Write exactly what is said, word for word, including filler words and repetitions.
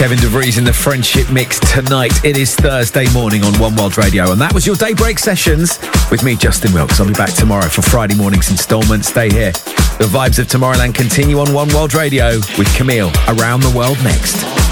Kevin DeVries in the Friendship Mix tonight. It is Thursday morning on One World Radio, and that was your Daybreak Sessions with me, Justin Wilkes. I'll be back tomorrow for Friday morning's instalment. Stay here. The vibes of Tomorrowland continue on One World Radio with Camille around the world next.